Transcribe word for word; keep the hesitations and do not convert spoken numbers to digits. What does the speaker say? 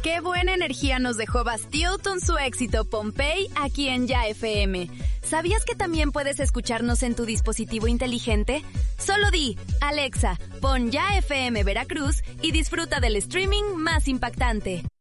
Qué buena energía nos dejó Bastille con su éxito Pompeii aquí en Ya F M. ¿Sabías que también puedes escucharnos en tu dispositivo inteligente? Solo di, Alexa, pon Ya F M Veracruz y disfruta del streaming más impactante.